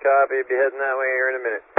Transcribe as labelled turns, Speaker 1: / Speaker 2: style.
Speaker 1: Copy. Be heading that way here in a minute.